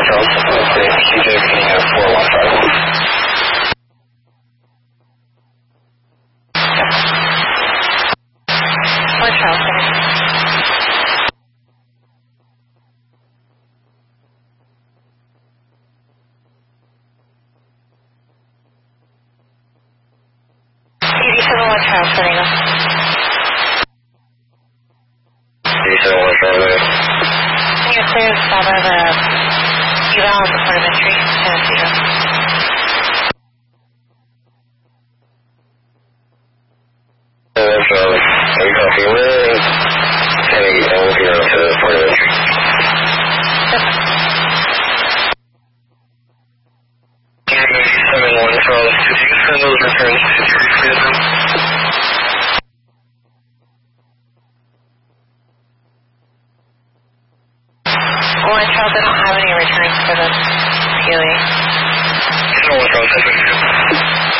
Charles, CJ beginning at 4151. One Charles Center. CD71 Charles Center. CD71 Charles. Can you clear the spot by the eval on the port of entry? Tennessee. Charlie, are you copy? We're Kenny, and we'll be on to the port of entry. Kenny, 71 Charles, could you send those returns to your freedom? One Charles, I don't have any returns for the POA. 71 Charles,